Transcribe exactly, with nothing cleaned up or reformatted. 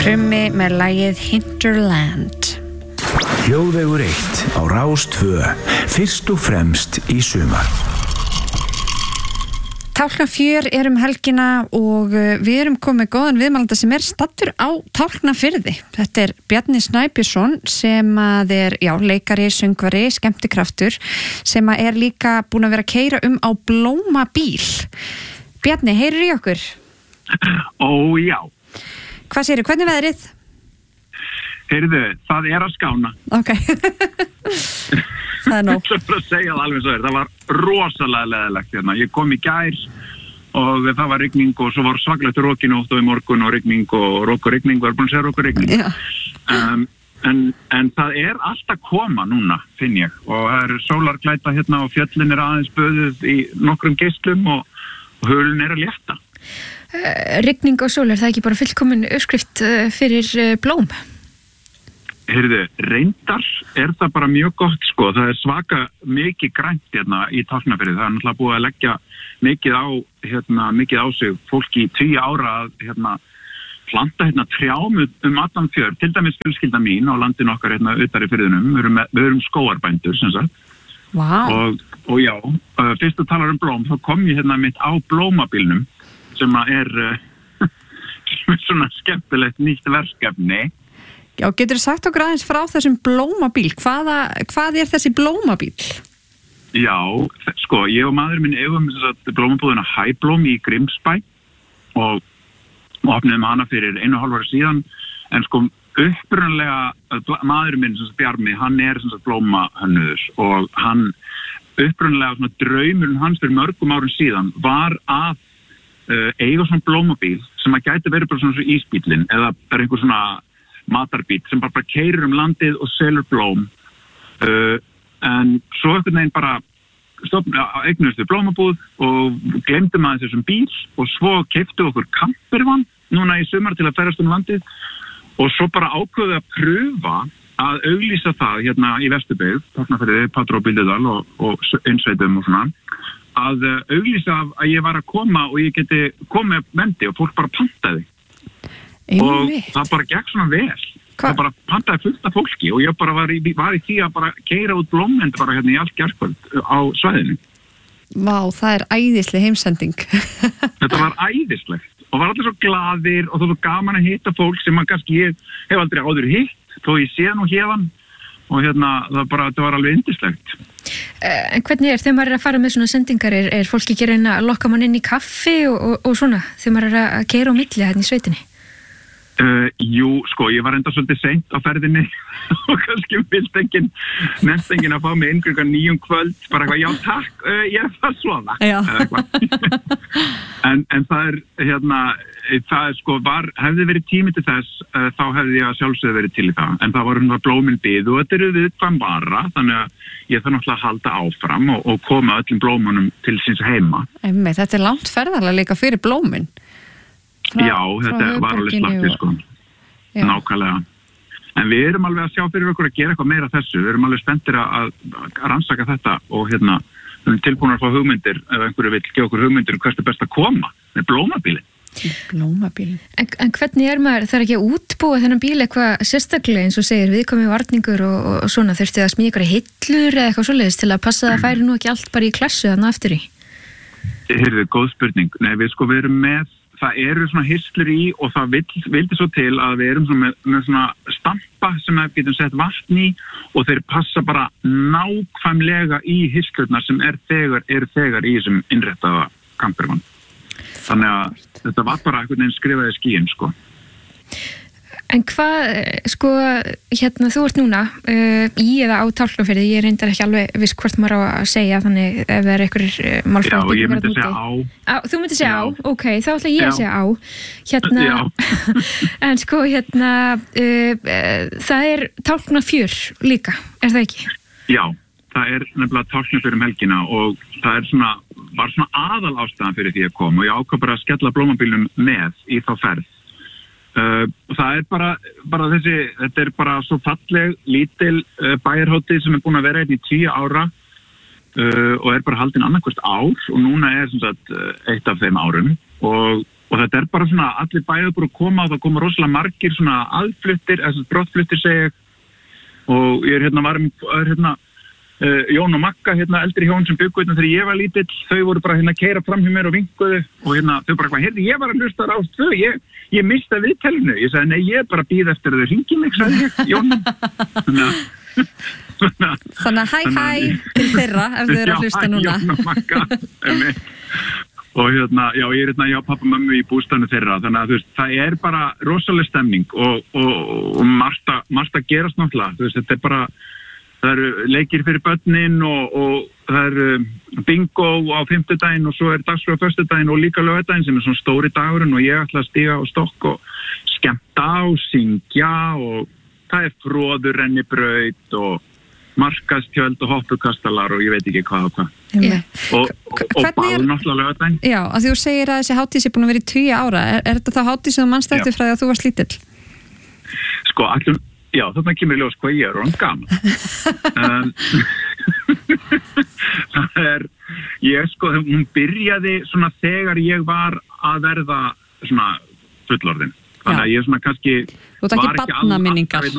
Krummi með lagið Hinterland. Hljóðvegur eitt á Rás tvö, fyrst og fremst í sumar. Tálknafjör er um helgina og við erum komið góðan viðmælanda sem er staddur á Tálknafirði. Þetta er Bjarni Snæbjörnsson sem að er, já, leikari, söngvari, skemmtikraftur sem að er líka búin að vera að keyra um á blómabíl. Bjarni, heyrir í okkur? Ó, já. Hvað segirðu, hvernig veðrið? Heyrðu, það er að skána. Ok. Það er nóg. Það er að segja það alveg svo er. Það var rosalega leðilegt hérna. Ég kom í gær og það var rigning og svo var svakalegt rokinótt og í morgun og rigning og rók og rigning. Var búin að segja rók og rigning. Já. Um, en, en það er alltaf koma núna, finn ég. Og það er sólarglæta hérna og fjöllin er aðeins böðuð í nokkrum geislum og, og hulun er að létta. Uh, rigning og sól, er það ekki bara fullkomin uppskrift uh, fyrir uh, blóm? Heyrðu, reyndar er það bara mjög gott sko, það er svaka mikið grænt hérna í Tálknafirði, það er náttúrulega búið að leggja mikið á, hérna, mikið á sig fólki í tíu ára að hérna, planta hérna trjám um allan fjörð, til dæmis fjölskylda mín á landinu okkar hérna utar í firðinum, við erum, við erum skógarbændur sem sagt. Vá. Og, og já, uh, fyrst þú talar um blóm, þá kom ég hérna mitt á blómabílnum sem að er, uh, sem er svona skemmtilegt nýtt verkefni. Já, getur þú sagt okkur aðeins frá þessum blómabíl? Hvaða, hvað er þessi blómabíl? Já, sko, ég og maður minn eigum blómabúðina Hæblóm í Grímsbæ og, og opniðum hana fyrir einu og hálf ára síðan, en sko upprunalega maður minn, sem sagt Bjarmi, hann er sem sagt blómahönnuður og hann upprunalega svona draumurinn hans fyrir mörgum árum síðan var að uh, eiga svona blómabíl sem að gæti verið bara svona svo ísbílinn eða er einhver svona matarbít sem bara, bara keyrir um landið og selur blóm uh, en svo einhvern veginn bara eignuðust við blómabúð og glemdum aðeins þessum bíl og svo keyptum okkur kampervan núna í sumar til að ferðast um landið og svo bara ákveðu að pröfa að auglýsa það hérna í Vesturbyggð, Tálknafirði, Patro og Bíldudal og, og einsveitum og svona að uh, auglýsa að ég var að koma og ég geti komið upp vendi og fólk bara pantaði. Og það bara gekk svona vel. Hva? Það bara pantaði fullt af fólki og ég bara var í, var í því að bara keyra út blómend bara hérna í allt gærkvöld á svæðinu. Vá, það er æðisleg heimsending. Þetta var æðislegt og var allir svo glaðir og það var gaman að hitta fólk sem maður kannski ég hef aldrei áður hitt þó ég sé nú hérðan og hérna það bara, þetta var alveg yndislegt. Uh, en hvernig er þegar maður er að fara með svona sendingar, er, er fólki ekki reyna að lokka mann inn í kaffi og, og, og svona þegar maður er að keyra á milli hérna í sveitinni? Uh, jú, sko, ég var enda svolítið seint á ferðinni og kannski vilt enginn, nefnt enginn að fá mig inn klukkan níum kvöld, bara eitthvað, já takk, uh, ég er það svona. Já. en, en það er, hérna, það er sko, var, hefði verið tími til þess, uh, þá hefði ég að sjálfsögðu verið til í það, en það var hérna blómin bið og þetta eru viðkvæm vara, þannig að ég þarf náttúrulega að halda áfram og, og koma öllum blómunum til síns heima. Emme, þetta er langt ferðalega líka fyrir blómin. Frá, já, þetta var alveg slatti sko, já. Nákvæmlega. En við erum alveg að sjá fyrir okkur að gera eitthvað meira þessu, við erum alveg spenntir að, að rannsaka þetta og hérna, við erum tilbúinir að fá hugmyndir, ef einhverju vill gefa okkur hugmyndir um hvert er best að koma með blómabílinn. Blómabílinn. En, en hvernig er maður, það er ekki að útbúa þennan bíl eitthvað sérstaklega eins og segir viðkomið varningur og, og, og svona, þurfti að smíða ykkur hillur eða eitthvað svoleiðis til að passa að það færi nú ekki allt bara í klessu þarna aftur í? Heyrðu, góð spurning. Nei, við sko við erum með það eru svona hirslur í og það vill, vildi svo til að við erum svona með, með svona stampa sem við getum sett vatn í og þeir passa bara nákvæmlega í hirslurnar sem er þegar, eru þegar í þessum innréttaða kampervan. Þannig að þetta var bara einhvern veginn skrifaði skíin sko. En hvað, sko, hérna þú ert núna uh, í eða á Tálknafirði, ég reyndar ekki alveg viss hvort maður á að segja, þannig ef það er einhverjir uh, málfræði. Já, ég myndi segja á. á. Þú myndi segja Já. á, ok, þá ætla ég Já. að segja á. Hérna, en sko, hérna, uh, uh, það er Tálknafjör líka, er það ekki? Já, það er nefnilega Tálknafjör um helgina og það er svona, var svona aðal ástæðan fyrir því að koma og ég ákvað bara að skella blómabílnum með í þá ferð. Uh, það er bara, bara þessi, þetta er bara svo falleg, lítil uh, bæjarhátíð sem er búin að vera hérna í tíu ára uh, og er bara haldin annarkvort ár og núna er sem sagt eitt af þeim árum og og þetta er bara svona allir bæður búin að koma og það koma rosalega margir svona aðfluttir, þess að brottfluttir segi ég og ég er hérna varum, er hérna uh, Jón og Magga, hérna eldri hjón sem byggu hérna þegar ég var lítill, þau voru bara hérna að keyra fram hjá mér og vinkuðu og hérna þau bara hvað, heyrðu, ég var að hlusta á Rás tvö, ég, ég mista viðtælinu, ég sagði, nei, ég er bara að bíða eftir að þau hringi mig, sagði ég, Jón. Þannig að hæ hæ til þeirra ef þau eru að hlusta núna. Já, Jón og Magga, og hérna, já, ég er hérna, já, pappa og mömmu í bústanu þeirra, þannig að þú veist, það er bara rosaleg stemning og, og, og margt að, margt að gerast náttúrulega, þú veist, þetta er bara, það eru leikir fyrir börnin og, og það eru bingo á fimmtudaginn og svo er dagskrá á föstudaginn og líka laugardaginn sem er svona stóri dagurinn og ég ætla að stíga á stokk og skemmta og syngja og það er fróður rennibraut og markaðstjöld og hoppukastalar og ég veit ekki hvað og hvað. Yeah. Og, og, og ball náttúrulega laugardaginn. Já, að þú segir að þessi hátíð sé búin að vera í tugi ára. Er, er þetta þá hátíð sem þú manst eftir frá því að þú varst lítill? Sko, allum, já, þarna kemur í ljós hvað ég er og hann gaman. um, það er, ég sko, hún byrjaði svona þegar ég var að verða svona fullorðin. Þannig að ég svona kannski þú ert ekki barnaminningar.